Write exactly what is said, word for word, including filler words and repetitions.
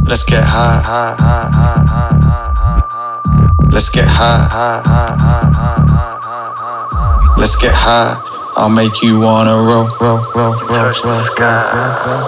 Let's get high, high, high, high, high, high, high. Let's get high, high, high, high, high, high. Let's get high. I'll make you wanna roll, roll, roll, roll, roll, roll, roll.